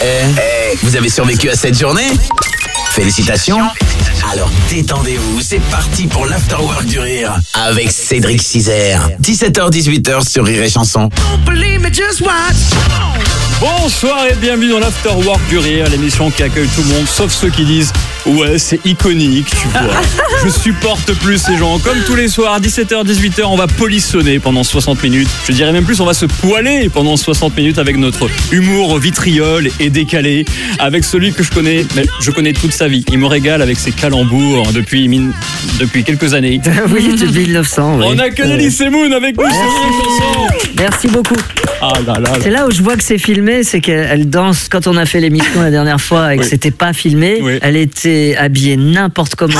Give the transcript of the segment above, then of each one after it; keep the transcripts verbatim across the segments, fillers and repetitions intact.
Eh, hey, vous avez survécu à cette journée? Félicitations. Alors détendez-vous, c'est parti pour l'Afterwork du Rire avec Cédric Cizère. dix-sept heures dix-huit heures sur Rire et Chanson. Bonsoir et bienvenue dans l'Afterwork du Rire, l'émission qui accueille tout le monde, sauf ceux qui disent « Ouais, c'est iconique, tu vois. Je supporte plus ces gens. » Comme tous les soirs, dix-sept heures dix-huit heures, on va polissonner pendant soixante minutes. Je dirais même plus, on va se poiler pendant soixante minutes avec notre humour vitriol et décalé, avec celui que je connais, mais je connais toute sa vie. Il me régale avec ses calembours depuis, mine, depuis quelques années. Oui, depuis mille neuf cents. Oui. On accueille ouais. Elise Moon avec nous sur Rire et Chanson. Merci beaucoup. Ah là là. C'est là où je vois que c'est filmé, c'est qu'elle danse. Quand on a fait l'émission la dernière fois et que oui. c'était pas filmé, oui. elle était habillée n'importe comment.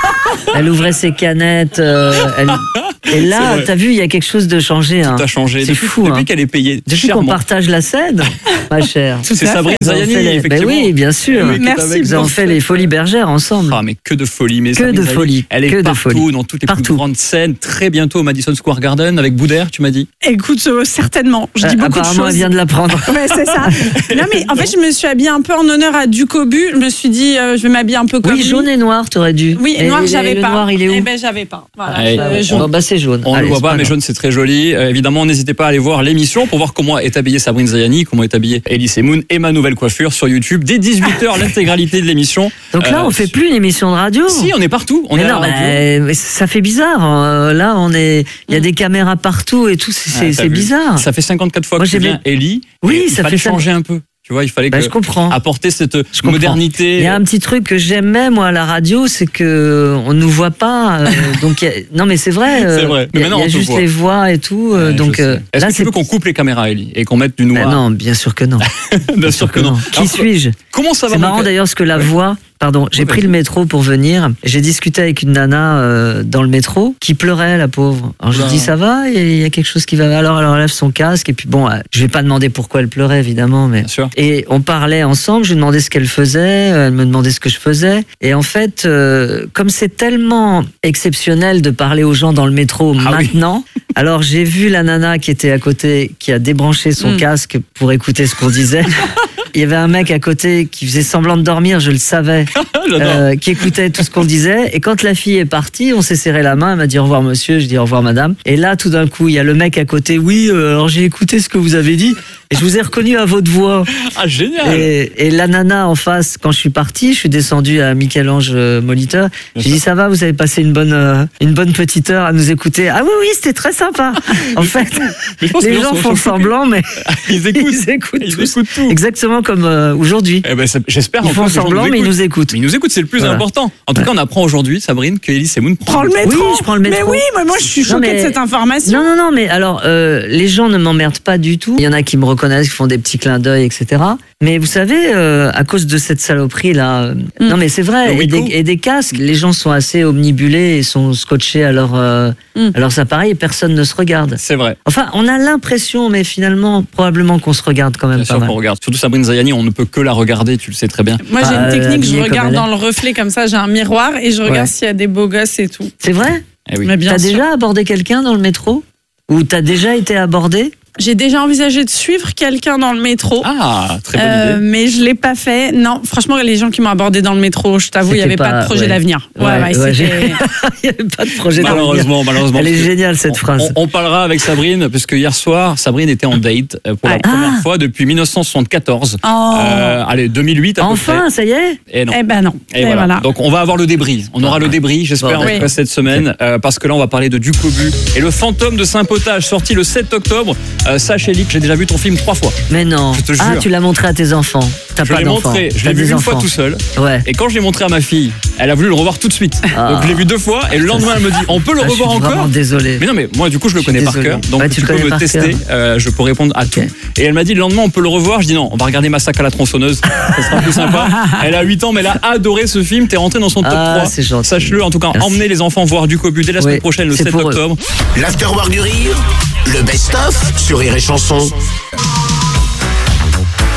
Elle ouvrait ses canettes. Euh, elle... Et là, t'as vu, il y a quelque chose de changé. Hein. Tout a changé. C'est depuis, fou. Depuis hein. qu'elle est payée Depuis chèrement. qu'on partage la scène, ma chère. C'est Sabrine Zayani, effectivement. Ben oui, bien sûr. Oui, Merci. Vous avez fait les Folies Bergères ensemble. Ah, mais que de folie. Mais Que Sabrine de Zayani, folie. Elle est Que de partout, folie. dans toutes les Partout. plus grandes scènes. Très bientôt au Madison Square Garden avec Boudère, tu m'as dit. Écoute, euh, certainement. Je dis Euh, beaucoup de apparemment, choses. elle vient de l'apprendre. Ouais, c'est ça. Non, mais en fait, je me suis habillée un peu en honneur à Ducobu. Je me suis dit, euh, je vais m'habiller un peu comme Oui, lui. jaune et noir, t'aurais dû. Oui, Et noir, le- j'avais le pas. noir, il est où? Eh ben, j'avais pas. Voilà. Allez, Euh, on- jaune. Bon, bah, c'est jaune. On ne Allez, le voit c'est pas, mais grave. jaune, c'est très joli. Euh, évidemment, n'hésitez pas à aller voir l'émission pour voir comment est habillée Sabrine Zayani, comment est habillée Elise Moon et ma nouvelle coiffure sur YouTube. Dès dix-huit heures, l'intégralité de l'émission. Donc là, Euh, on fait plus une émission de radio. Si, on est partout. On mais est à non, la radio. mais, mais ça fait bizarre. Euh, Là, on est, il y a des caméras partout et tout. C'est Ah, c'est- t'as c'est vu. bizarre. Ça fait cinquante-quatre fois Moi, que tu j'ai viens, bien- Ellie. Oui, et il ça fallait fait changer un peu. Tu vois, il fallait Bah, que je comprends. apporter cette Je comprends. modernité. Il y a un petit truc que j'aimais moi à la radio, c'est que on nous voit pas. euh, donc il y a- non, mais c'est vrai. euh, C'est vrai. Mais Il y a, maintenant, il y a on te juste voit. les voix et tout. euh, Ouais, donc je sais. euh, Est-ce là, que tu veux qu'on coupe les caméras, Ellie, et qu'on mette du Bah noir? non, bien sûr que non. Bien sûr que non. Qui Alors, suis-je? Comment ça va C'est mon marrant gars d'ailleurs parce que la Ouais. voix. Pardon, j'ai Ouais, pris vas-y. le métro pour venir. J'ai discuté avec une nana euh, dans le métro qui pleurait, la pauvre. Alors je Oula. lui dis ça va, et il y a quelque chose qui va. Alors elle enlève son casque et puis bon, euh, je vais pas demander pourquoi elle pleurait évidemment, mais Bien sûr. et on parlait ensemble. Je lui demandais ce qu'elle faisait, elle me demandait ce que je faisais. Et en fait, euh, comme c'est tellement exceptionnel de parler aux gens dans le métro Ah oui. maintenant, alors j'ai vu la nana qui était à côté, qui a débranché son Mm. casque pour écouter ce qu'on disait. Il y avait un mec à côté qui faisait semblant de dormir, je le savais, J'adore. euh, qui écoutait tout ce qu'on disait. Et quand la fille est partie, on s'est serré la main. Elle m'a dit au revoir monsieur, je dis au revoir madame. Et là, tout d'un coup, il y a le mec à côté. Oui, euh, alors j'ai écouté ce que vous avez dit et je vous ai reconnu à votre voix. Ah, génial. Et, et la nana en face, quand je suis parti, je suis descendu à Michel-Ange euh, Moliteur. J'ai dit ça va, vous avez passé une bonne euh, une bonne petite heure à nous écouter. Ah oui oui, c'était très sympa. En fait, Mais je pense que les les gens sont font choqués. semblant, mais Ils écoutent. ils écoutent Ils tous. écoutent tout. Exactement comme euh, aujourd'hui. Eh ben, ça- j'espère. Ils en font plus que les gens semblant, mais ils écoutent. nous écoutent. Mais ils nous écoutent, c'est le plus Voilà. important. En tout cas, on apprend aujourd'hui, Sabrine, que Elise Moon prend Prends le métro. Oui, je prends le métro. Mais oui, mais moi, je suis Non, choquée mais- de cette information. Non, non, non, mais alors, euh, les gens ne m'emmerdent pas du tout. Il y en a qui me reconnaissent, qui font des petits clins d'œil, et cetera. Mais vous savez, euh, à cause de cette saloperie-là, euh, Mm. non mais c'est vrai, Le et des, Wico. et des casques, les gens sont assez omnibulés et sont scotchés à leur, euh, Mm. à leurs appareils et personne ne se regarde. C'est vrai. Enfin, on a l'impression, mais finalement, probablement qu'on se regarde quand même Bien pas sûr mal. qu'on regarde. Surtout Sabrine Zayani, on ne peut que la regarder, tu le sais très bien. Moi, j'ai Ah, une technique, je habillée comme regarde elle est. dans le reflet comme ça, j'ai un miroir et je regarde Ouais. s'il y a des beaux gosses et tout. C'est vrai? Eh oui. Mais bien T'as sûr. déjà abordé quelqu'un dans le métro? Ou t'as déjà été abordé? J'ai déjà envisagé de suivre quelqu'un dans le métro. Ah, très bonne Euh, idée. mais je l'ai pas fait. Non, franchement, les gens qui m'ont abordé dans le métro, je t'avoue, il n'y C'était avait pas, pas- de projet ouais. d'avenir. Ouais, Ouais, ouais, ouais, c'était- j'ai- Il n'y avait pas de projet d'avenir. Malheureusement, malheureusement. Elle est géniale cette On- phrase. On, on parlera avec Sabrine, parce que hier soir, Sabrine était en date euh, pour la Ouais. première Ah. fois depuis mille neuf cent soixante-quatorze. Oh. Euh, allez, deux mille huit à peu Enfin, ça y est? près. Et non. Eh ben non. Et Et voilà. voilà. Donc on va avoir le débris. On aura le débris, j'espère, Bon, en oui. tout cas cette semaine, euh, parce que là on va parler de Ducobu et le fantôme de Saint-Potage, sorti le sept octobre. Euh, sache Ellie que j'ai déjà vu ton film trois fois. Mais non. Je te Ah, jure. tu l'as montré à tes enfants. T'as Je pas l'ai d'enfants. montré, je T'as l'ai vu des une fois enfants. tout seul. Ouais. Et quand je l'ai montré à ma fille, elle a voulu le revoir tout de suite. Ah. Donc je l'ai vu deux fois et le lendemain elle me dit on peut le Ah, je revoir suis encore. vraiment désolé. Mais non, mais moi, du coup, je le Je suis connais par désolé. cœur. Donc, Ouais, tu tu, le peux connais me par tester. cœur. euh, je peux répondre à tout. Et elle m'a dit, le lendemain, on peut le revoir. Je dis non, on va regarder Massacre à la tronçonneuse. Ça sera plus sympa. Elle a huit ans, mais elle a adoré ce film. T'es rentré dans son top Ah, trois. c'est gentil. Sache-le, en tout cas, Merci. emmenez les enfants voir Ducobu dès la semaine Oui, prochaine, le c'est sept pour eux. octobre. L'Afterwork du Rire, le best-of sur Rire et Chanson.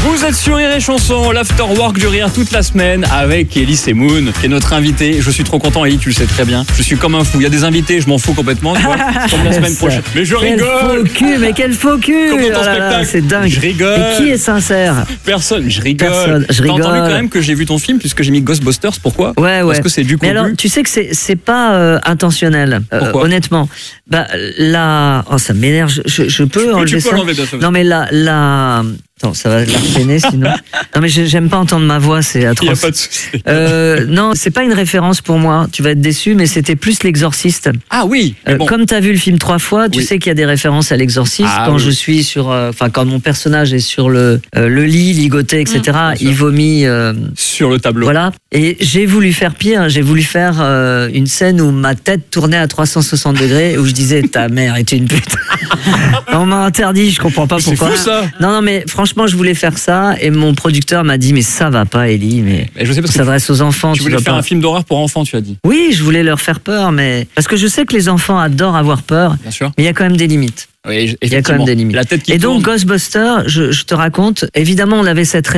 Vous êtes sur Rire et Chanson, l'afterwork du rire toute la semaine avec Elie Semoun, qui est notre invité. Je suis trop content, Elie, tu le sais très bien. Je suis comme un fou. Il y a des invités, je m'en fous complètement. Tu vois, comme la semaine prochaine. Mais je quel rigole. Faux cul, mais quel faux cul. Comme dans ton Oh là là, spectacle. c'est dingue. Je rigole. Et qui est sincère? Personne, je rigole. Personne, je T'as rigole. entendu quand même que j'ai vu ton film puisque j'ai mis Ghostbusters. Pourquoi? Ouais, ouais. Parce que c'est du Mais contenu. alors, tu sais que c'est c'est pas euh, intentionnel. Euh, Pourquoi honnêtement, bah là, oh ça m'énerve. Je, je, je peux Tu peux- enlever tu peux ça. l'enlever, bien sûr. Non mais là, là, attends, ça va la peiner sinon. Non mais je- j'aime pas entendre ma voix, c'est Il n'y a atroce. pas de souci. Euh, non, c'est pas une référence pour moi. Tu vas être déçu, mais c'était plus l'Exorciste. Ah oui. mais Euh, bon. Comme tu as vu le film trois fois, tu Oui. sais qu'il y a des références à l'Exorciste. Ah quand oui. je suis sur, euh, enfin quand mon personnage est sur le euh, le lit, ligoté, et cetera. Mmh, bien sûr. il vomit. euh, Sur le tableau. Voilà. Et j'ai voulu faire pire. J'ai voulu faire euh, une scène où ma tête tournait à trois cent soixante degrés, où je disais ta mère est une pute. On m'a interdit. Je comprends pas C'est pourquoi. fou ça. Non, non, mais franchement, je voulais faire ça, et mon producteur m'a dit mais ça va pas, Elie, mais Et je sais parce ça que s'adresse aux enfants. tu Tu voulais dois faire pas. un film d'horreur pour enfants, tu as dit. Oui, je voulais leur faire peur, mais parce que je sais que les enfants adorent avoir peur, Bien sûr. mais il y a quand même des limites. Oui, Il y a quand même des limites. La tête qui Et donc tourne. Ghostbusters, je, je te raconte, évidemment, on avait cette